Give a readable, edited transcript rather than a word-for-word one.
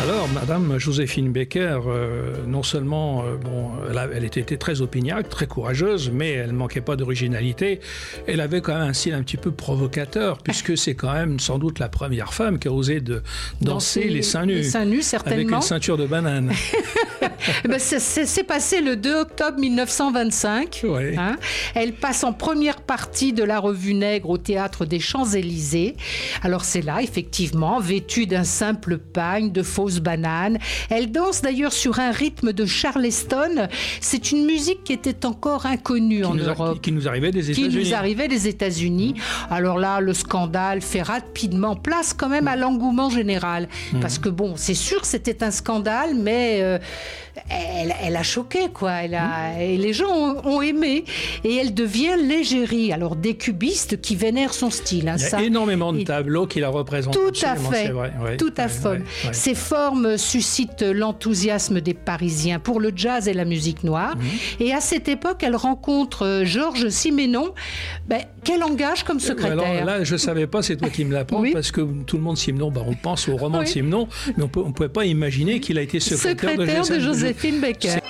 Alors, Madame Joséphine Baker, non seulement elle était très opiniâtre, très courageuse, mais elle ne manquait pas d'originalité. Elle avait quand même un style un petit peu provocateur, puisque c'est quand même sans doute la première femme qui a osé danser les seins nus. Les seins nus, certainement. Avec une ceinture de banane. C'est passé le 2 octobre 1925. Ouais. Hein. Elle passe en première partie de la Revue Nègre au Théâtre des Champs-Élysées. Alors c'est là, effectivement, vêtue d'un simple pagne, de fausses bananes. Elle danse d'ailleurs sur un rythme de Charleston. C'est une musique qui était encore inconnue en Europe. Qui nous arrivait des États-Unis. Alors là, le scandale fait rapidement place quand même à l'engouement général. Parce que bon, c'est sûr, c'était un scandale, mais elle a choqué, quoi. Et les gens ont aimé. Et elle devient l'égérie. Alors, des cubistes qui vénèrent son style. Hein, il y a énormément de tableaux qui la représentent. Tout à fait. Ouais, tout à fait. Ces formes suscitent l'enthousiasme des Parisiens pour le jazz et la musique noire. Et à cette époque, elle rencontre Georges Simenon, qu'elle engage comme secrétaire. Alors là, je ne savais pas, c'est toi qui me l'apprends, parce que tout le monde Simenon, on pense au roman de Simenon, mais on ne pouvait pas imaginer qu'il a été secrétaire de Joséphine Baker.